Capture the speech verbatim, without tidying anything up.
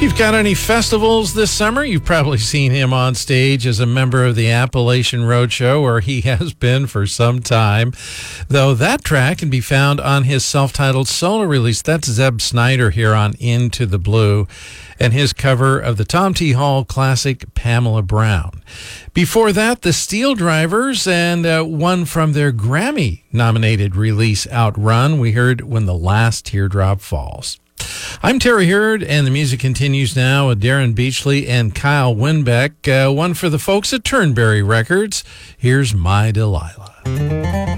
you've got any festivals this summer, you've probably seen him on stage as a member of the Appalachian Roadshow, where he has been for some time. Though that track can be found on his self-titled solo release. That's Zeb Snyder here on Into the Blue, and his cover of the Tom T. Hall classic Pamela Brown. Before that, the Steel Drivers, and uh, one from their Grammy-nominated release Outrun. We heard When the Last Teardrop Falls. I'm Terry Hurd, and the music continues now with Darren Beachley and Kyle Winbeck, uh, one for the folks at Turnberry Records. Here's My Delilah.